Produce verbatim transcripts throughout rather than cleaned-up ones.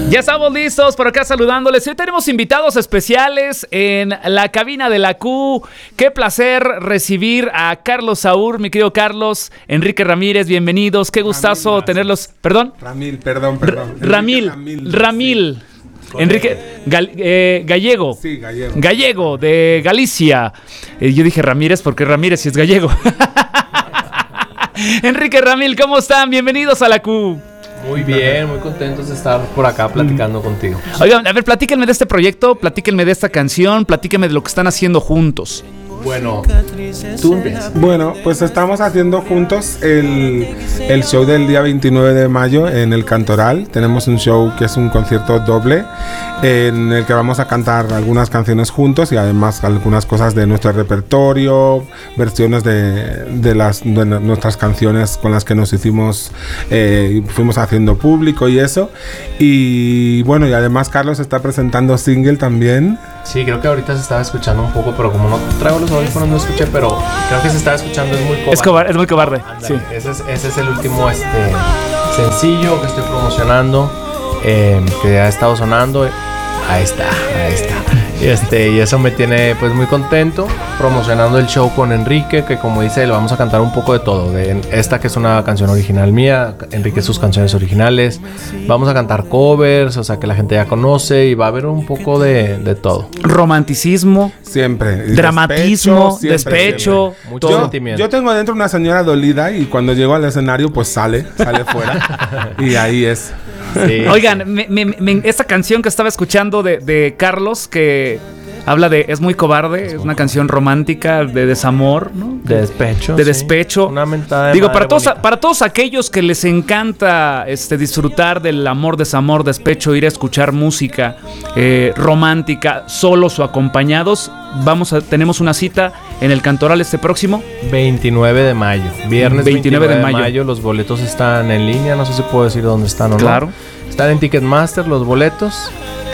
Ya estamos listos por acá saludándoles. Hoy tenemos invitados especiales en la cabina de la Q. Qué placer recibir a Carlos Saúl, mi querido Carlos, Enrique Ramírez, bienvenidos. Qué gustazo Ramil, tenerlos. ¿Perdón? Ramil, perdón, perdón. Ramil, Ramil. Ramil. Sí. Enrique Gal, eh, Gallego. Sí, Gallego. Gallego, de Galicia. Eh, yo dije Ramírez porque Ramírez sí es gallego. Enrique Ramil, ¿cómo están? Bienvenidos a la Q. Muy bien, muy contentos de estar por acá platicando mm. contigo. Oigan, a ver, platíquenme de este proyecto, platíquenme de esta canción, platíquenme de lo que están haciendo juntos. Bueno, tú empiezas. Bueno, pues estamos haciendo juntos el, el show del día veintinueve de mayo en el Cantoral. Tenemos un show que es un concierto doble en el que vamos a cantar algunas canciones juntos y además algunas cosas de nuestro repertorio, versiones de, de, las, de nuestras canciones con las que nos hicimos, eh, fuimos haciendo público y eso. Y bueno, y además Carlos está presentando single también. Sí, creo que ahorita se estaba escuchando un poco, pero como no traigo los audífonos no escuché, pero creo que se estaba escuchando, es muy cobarde. Es, cobar- es muy cobarde, sí. Ese es, ese es el último este, sencillo que estoy promocionando, eh, que ha estado sonando. Ahí está, ahí está. Y, este, y eso me tiene pues muy contento, promocionando el show con Enrique, que como dice, le vamos a cantar un poco de todo. De esta que es una canción original mía, Enrique sus canciones originales. Vamos a cantar covers, o sea que la gente ya conoce y va a haber un poco de, de todo. Romanticismo. Siempre. Dramatismo, despecho. Siempre, despecho siempre. Mucho yo, sentimiento. Yo tengo adentro una señora dolida y cuando llego al escenario pues sale, sale fuera. Y ahí es. Sí, Oigan, sí. Me, me, me, esta canción que estaba escuchando de, de Carlos, que habla de Es muy cobarde, es, es una canción romántica de desamor, ¿no? De despecho. De sí. despecho. Una mentada de Digo, para todos, bonita. para todos aquellos que les encanta este, disfrutar del amor, desamor, despecho, ir a escuchar música eh, romántica, solos o acompañados, vamos a, tenemos una cita en el Cantoral este próximo veintinueve de mayo, viernes veintinueve de mayo. de mayo. Los boletos están en línea, no sé si puedo decir dónde están o claro. no. Están en Ticketmaster los boletos,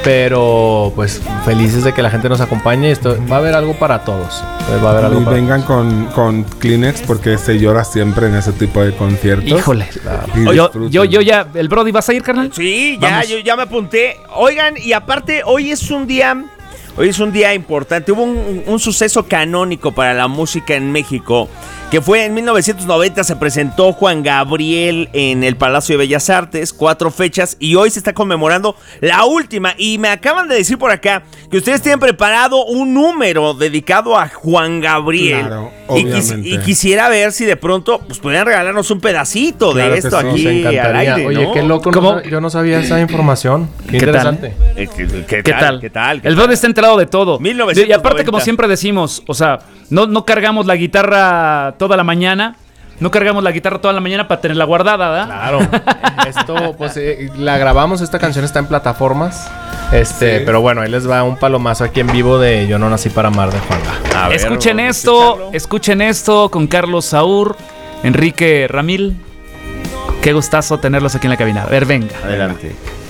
pero pues felices de que la gente nos acompañe. Esto va a haber algo para todos. Va a haber algo y para vengan todos. con, con Kleenex porque se llora siempre en ese tipo de conciertos. Híjole. Claro. Yo, yo, yo ya, el Brody, ¿vas a ir, carnal? Sí, ya, yo ya me apunté. Oigan, y aparte, hoy es un día, hoy es un día importante. Hubo un, un suceso canónico para la música en México, que fue en mil novecientos noventa, se presentó Juan Gabriel en el Palacio de Bellas Artes, cuatro fechas, y hoy se está conmemorando la última. Y me acaban de decir por acá que ustedes tienen preparado un número dedicado a Juan Gabriel. Claro, y, quis, y quisiera ver si de pronto pues pudieran regalarnos un pedacito claro de esto sí, aquí al aire, ¿no? Oye, qué loco, no, yo no sabía esa información. Qué, ¿Qué interesante. Tal? ¿Qué, qué, qué, ¿Qué tal? tal? ¿Qué tal? ¿Qué el Brody está enterado de todo. mil novecientos noventa. Y aparte, como siempre decimos, o sea, no, no cargamos la guitarra toda la mañana. No cargamos la guitarra toda la mañana para tenerla guardada, ¿verdad? Claro. Esto, pues, eh, la grabamos, esta canción está en plataformas. Este, sí. Pero bueno, ahí les va un palomazo aquí en vivo de Yo no nací para amar de Juanga. Escuchen ver, esto, escuchen esto con Carlos Saúl, Enrique Ramil. Qué gustazo tenerlos aquí en la cabina. A ver, venga. Adelante.